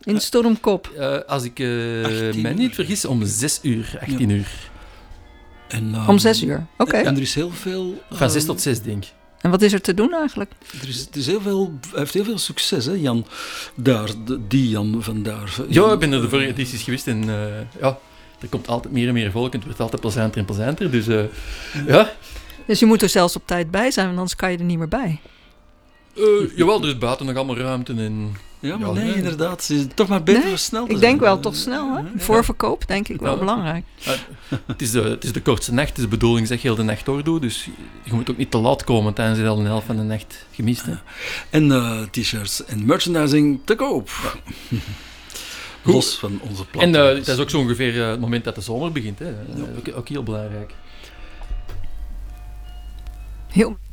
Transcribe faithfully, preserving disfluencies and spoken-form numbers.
In Stormkop? Uh, als ik uh, mij niet vergis, om zes uur, achttien ja. uur. En, um, om zes uur, oké. Okay. En er is heel veel... Van zes um, tot zes, denk ik. En wat is er te doen eigenlijk? Er is, er is heel veel, hij heeft heel veel succes, hè, Jan. Daar, de, die Jan van daar. Ja, ik ben er de vorige edities geweest en uh, ja, er komt altijd meer en meer volk en het wordt altijd plezanter en plezanter. Dus uh, ja. Dus je moet er zelfs op tijd bij zijn, want anders kan je er niet meer bij. Uh, jawel, er is buiten nog allemaal ruimte en... Ja, maar ja, nee, nee, inderdaad. Is toch maar beter nee, snel. Ik denk wel toch snel, hè? Voorverkoop, denk ik wel ja. belangrijk. Uh, het, is de, het is de kortste nacht, het is de bedoeling dat je heel de nacht doordoet, dus je moet ook niet te laat komen, tijdens je al een helft van de nacht gemist hebt. En uh, t-shirts en merchandising te koop. Ja. Los van onze plannen. En uh, dat is ook zo ongeveer uh, het moment dat de zomer begint, hè. Ja. Uh, ook, ook heel belangrijk. Heel